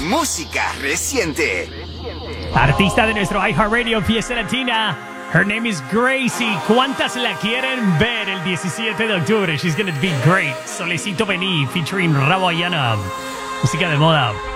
música reciente. Artista de nuestro iHeartRadio Fiesta Latina. Her name is Gracie. ¿Cuántas la quieren ver el 17 de octubre? She's gonna be great. Solecito Bení featuring Rawayana. Música de moda.